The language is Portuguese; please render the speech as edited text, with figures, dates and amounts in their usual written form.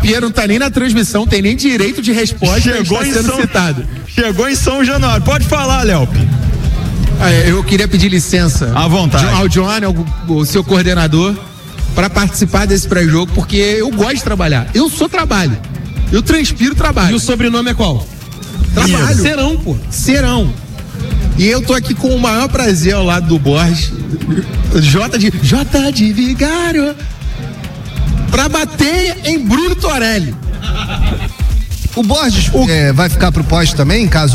Pia não tá nem na transmissão, tem nem direito de resposta. Chegou está sendo citado. Chegou em São Januário. Pode falar, Léo. Eu queria pedir licença à vontade ao Johnny, o seu coordenador, para participar desse pré-jogo, porque eu gosto de trabalhar. Eu sou trabalho. Eu transpiro trabalho. E o sobrenome é qual? Trabalho. Serão, pô. Serão. E eu tô aqui com o maior prazer ao lado do Borges, J de Vigário, pra bater em Bruno Torelli. O Borges vai ficar pro pós também, em caso